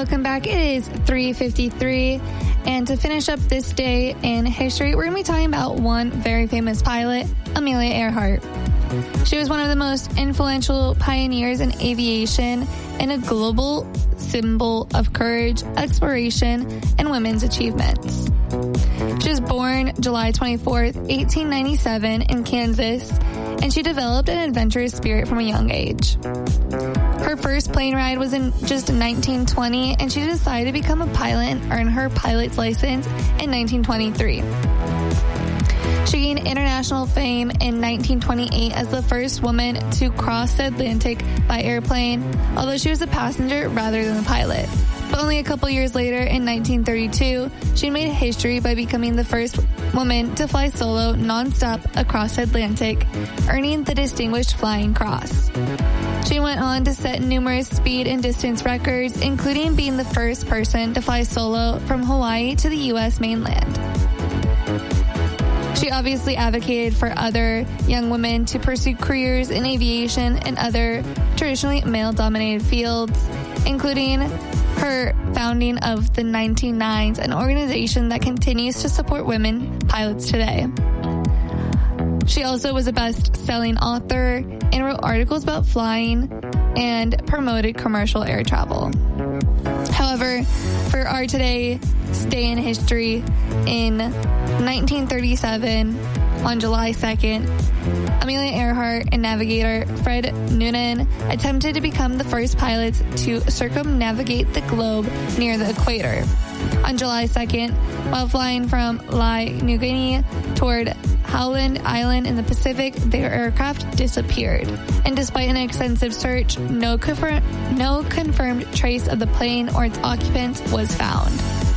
Welcome back. It is 3:53, and to finish up this day in history, we're going to be talking about one very famous pilot, Amelia Earhart. She was one of the most influential pioneers in aviation and a global symbol of courage, exploration, and women's achievements. She was born July 24th, 1897 in Kansas, and she developed an adventurous spirit from a young age. Her first plane ride was in just 1920, and she decided to become a pilot and earn her pilot's license in 1923. She gained international fame in 1928 as the first woman to cross the Atlantic by airplane, although she was a passenger rather than a pilot. But only a couple years later, in 1932, she made history by becoming the first woman to fly solo nonstop across the Atlantic, earning the Distinguished Flying Cross. She went on to set numerous speed and distance records, including being the first person to fly solo from Hawaii to the U.S. mainland. She obviously advocated for other young women to pursue careers in aviation and other traditionally male-dominated fields, including her founding of the 1909s, an organization that continues to support women pilots today. She also was a best-selling author and wrote articles about flying and promoted commercial air travel. However, for our today's day in history, in 1937, on July 2nd, Amelia Earhart and navigator Fred Noonan attempted to become the first pilots to circumnavigate the globe near the equator. On July 2nd, while flying from Lai, New Guinea toward Howland Island in the Pacific, their aircraft disappeared. And despite an extensive search, no confirmed trace of the plane or its occupants was found.